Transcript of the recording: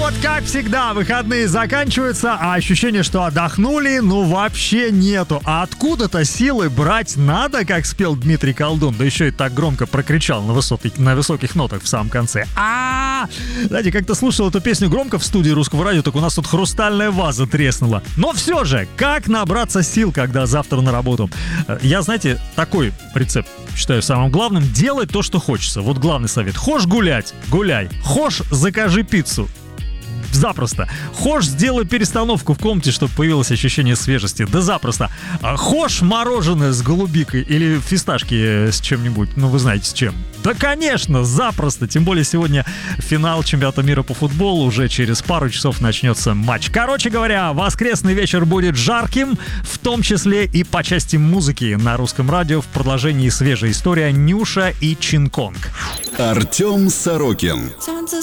вот как всегда, выходные заканчиваются, а ощущение, что отдохнули, вообще нету. А откуда-то силы брать надо, как спел Дмитрий Колдун, да еще и так громко прокричал на высоких нотах в самом конце. Знаете, как-то слушал эту песню громко в студии Русского радио, так у нас тут хрустальная ваза треснула. Но все же, как набраться сил, когда завтра на работу? Я, знаете, такой рецепт считаю самым главным: делать то, что хочется. Вот главный совет. Хошь гулять — гуляй. Хошь закажи пиццу. Запросто. Хошь сделай перестановку в комнате, чтобы появилось ощущение свежести. Да запросто. Хошь мороженое с голубикой или фисташки с чем-нибудь. Вы знаете с чем. Да, конечно, запросто. Тем более сегодня финал чемпионата мира по футболу. Уже через пару часов начнется матч. Короче говоря, воскресный вечер будет жарким, в том числе и по части музыки. На Русском радио в продолжении свежая история Нюша и Чинконг. Артем Сорокин.